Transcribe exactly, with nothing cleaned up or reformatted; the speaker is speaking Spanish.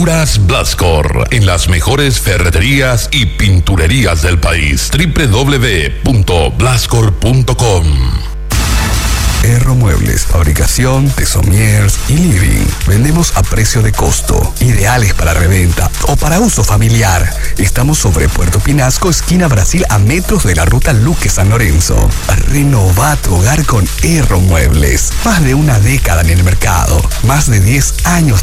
Pinturas Blascor, en las mejores ferreterías y pinturerías del país. doble u doble u doble u punto blascor punto com. Erro Muebles, fabricación de sommiers y living. Vendemos a precio de costo, ideales para reventa o para uso familiar. Estamos sobre Puerto Pinasco, esquina Brasil, a metros de la ruta Luque San Lorenzo. Renova tu hogar con Erro Muebles. Más de una década en el mercado, más de diez años